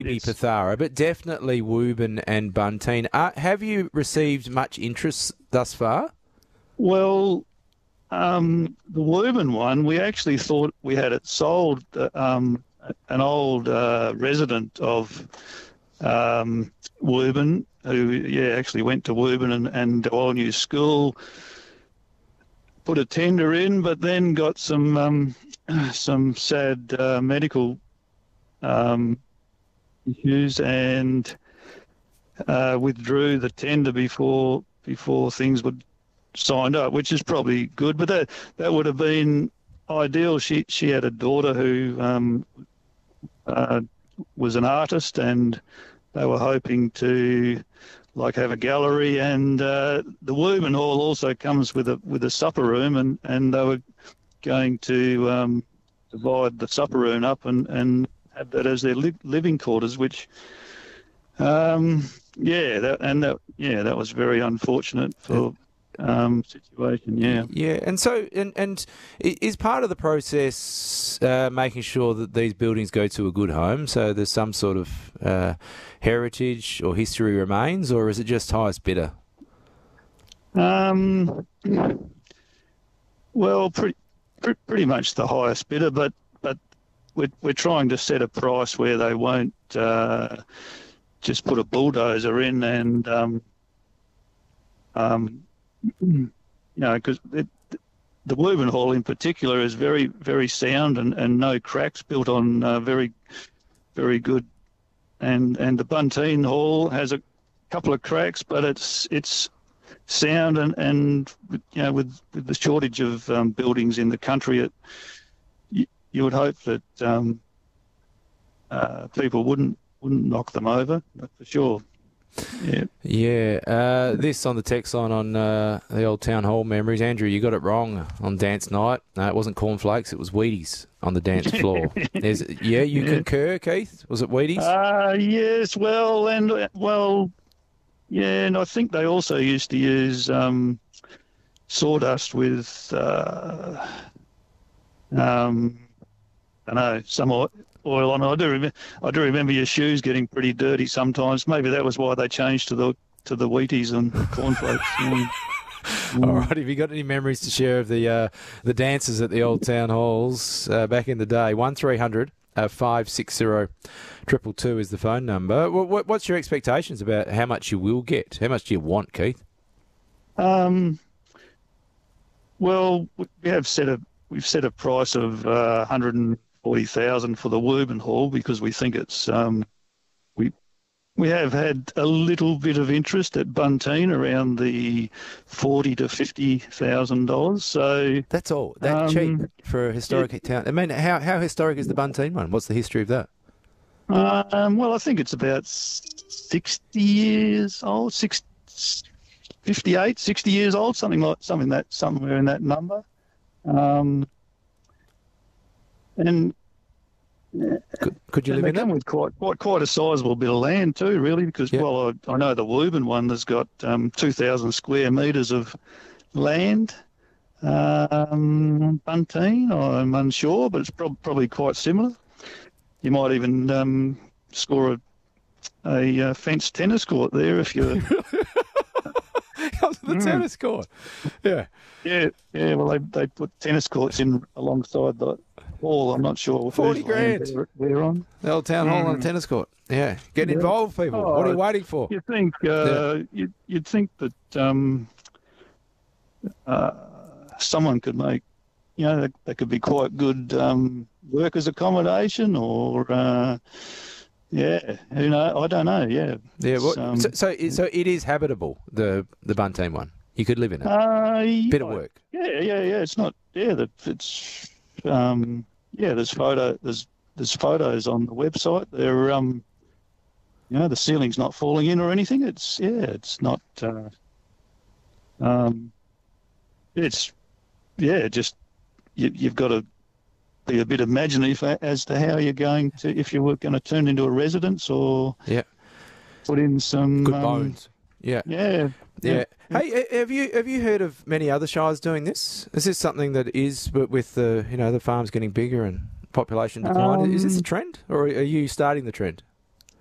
maybe Pathara, but definitely Woburn and Bunteen. Have you received much interest thus far? Well, the Woburn one, we actually thought we had it sold. An old resident of Woburn, who actually went to Woburn and Old School, put a tender in, but then got some sad medical issues and withdrew the tender before things were signed up, which is probably good. But that would have been ideal. She had a daughter who was an artist, and they were hoping to have a gallery, and the Woburn Hall also comes with a supper room, and they were going to divide the supper room up and have that as their living quarters, which that was very unfortunate for situation. And so and is part of the process making sure that these buildings go to a good home, so there's some sort of heritage or history remains, or is it just highest bidder? Well, pretty much the highest bidder, but we're trying to set a price where they won't just put a bulldozer in and because the Woburn Hall in particular is very, very sound and no cracks, built on very, very good. And the Bunteen Hall has a couple of cracks, but it's sound and with the shortage of buildings in the country, you would hope that people wouldn't knock them over, that's for sure. This on the text line on the old town hall memories. Andrew, you got it wrong on dance night. It wasn't cornflakes, it was Wheaties on the dance floor. You concur, Keith? Was it Wheaties? Yes, and I think they also used to use sawdust with some oil on it. I do remember your shoes getting pretty dirty sometimes. Maybe that was why they changed to the Wheaties and cornflakes. All right, have you got any memories to share of the dances at the old town halls back in the day? 1300 560 222 is the phone number. What's your expectations about how much you will get? How much do you want, Keith? Well, we've set a price of 140,000 for the Woburn Hall because we think it's we have had a little bit of interest at Bunteen around the $40,000 to $50,000. So that's all cheap for a historic town. I mean, how historic is the Bunteen one? What's the history of that? Well, I think it's about 60 years old, 58, 60 years old, somewhere in that number. And could you live in it? With quite a sizable bit of land too, really, because I know the Woburn one has got 2,000 square metres of land. Bunteen, I'm unsure, but it's probably quite similar. You might even score a fenced tennis court there if you're. The tennis court, yeah. Well, they put tennis courts in alongside the hall. I'm not sure. $40,000. We're on the old town hall on a tennis court. Yeah, get involved, people. What are you waiting for? You think you'd think that someone could make, that could be quite good workers' accommodation, or who know? I don't know. Yeah. So it is habitable. The Bunteen one. You could live in it. Bit of work. Yeah. It's not. Yeah, it's. There's photos on the website. They're the ceiling's not falling in or anything. It's not. It's just you've got to be a bit imaginative as to how you're going to, if you were going to turn into a residence or put in some good bones. Yeah. Hey, have you heard of many other shires doing this? Is this something that is, but with the the farms getting bigger and population decline? Is this a trend, or are you starting the trend?